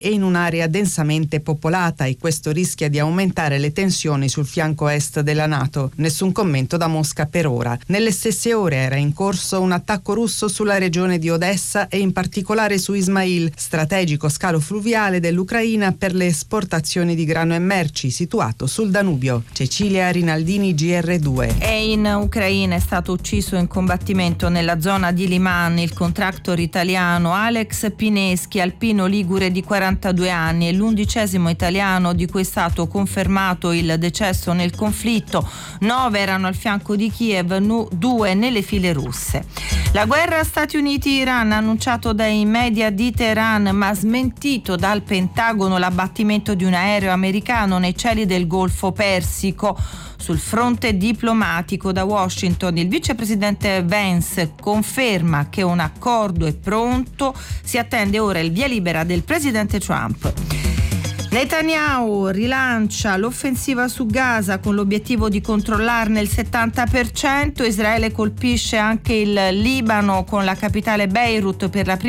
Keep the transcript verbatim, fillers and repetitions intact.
e in un'area densamente popolata, e questo rischia di aumentare le tensioni sul fianco est della NATO. Nessun commento da Mosca per ora. Nelle stesse ore era in corso un attacco russo sulla regione di Odessa e in particolare su Ismail, strategico scalo fluviale dell'Ucraina per le esportazioni di grano e merci, situato sul Danubio. Cecilia Rinaldini, G R due. E in Ucraina è stato ucciso in combattimento nella zona di Liman il contractor italiano Alex Pineschi, alpino ligure di quarantadue anni, e l'undicesimo italiano di cui è stato confermato il decesso nel conflitto. Nove erano al fianco di Kiev, nu- due nelle file russe. La guerra Stati Uniti-Iran, annunciato dai media di Teheran ma smentito dal Pentagono l'abbattimento di un aereo americano nei cieli del Golfo Persico. Sul fronte diplomatico da Washington il vicepresidente Vance conferma che un accordo è pronto, si attende ora il via libera del presidente Trump. Netanyahu rilancia l'offensiva su Gaza con l'obiettivo di controllarne il settanta per cento. Israele colpisce anche il Libano con la capitale Beirut per la prima